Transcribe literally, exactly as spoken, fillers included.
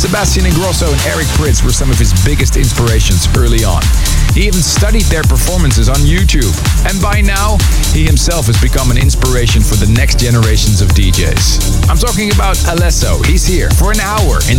Sebastian Ingrosso and Eric Prydz were some of his biggest inspirations early on. He even studied their performances on YouTube. And by now, he himself has become an inspiration for the next generations of D Js. I'm talking about Alesso. He's here for an hour in